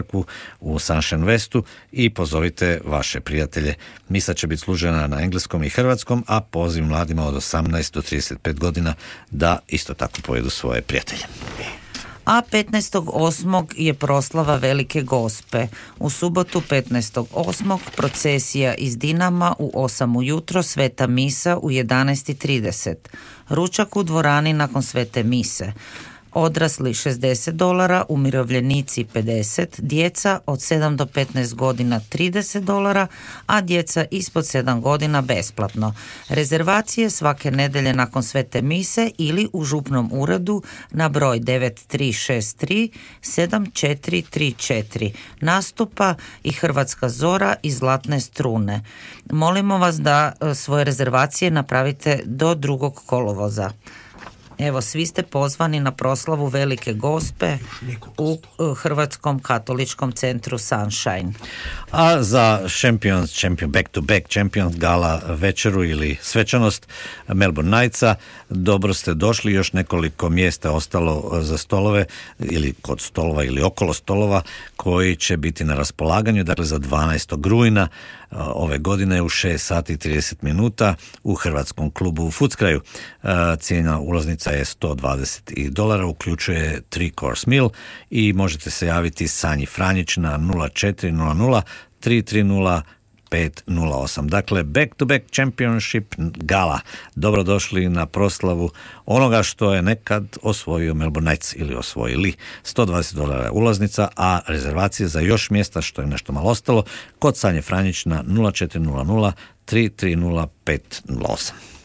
u Sunshine Westu i pozovite vaše prijatelje. Misa će biti služena na engleskom i hrvatskom, a poziv mladima od 18 do 35 godina da isto tako povedu svoje prijatelje. A 15.8. je proslava Velike Gospe. U subotu 15.8. procesija iz Dinama u 8 ujutro, sveta misa u 11.30. Ručak u dvorani nakon svete mise. Odrasli $60, umirovljenici 50, djeca od 7 do 15 godina $30, a djeca ispod 7 godina besplatno. Rezervacije svake nedjelje nakon svete mise ili u župnom uredu na broj 9363 7434. Nastupa i Hrvatska zora i Zlatne strune. Molimo vas da svoje rezervacije napravite do 2. kolovoza. Evo, svi ste pozvani na proslavu Velike Gospe u Hrvatskom katoličkom centru Sunshine. A za back-to-back Champions gala večeru ili svečanost Melbourne Knightsa dobro ste došli, još nekoliko mjesta ostalo za stolove ili kod stolova ili okolo stolova koji će biti na raspolaganju, dakle za 12. rujna ove godine u 6 sati i 30 minuta u Hrvatskom klubu u Footscrayu. Cijena ulaznica je $120, uključuje 3-course meal i možete se javiti Sanji Franjić na 0400 330 508. Dakle, back-to-back championship gala. Dobrodošli na proslavu onoga što je nekad osvojio Melbourne Knights ili osvojili. $120 ulaznica, a rezervacije za još mjesta, što je nešto malo ostalo, kod Sanje Franjić na 0400 330 508.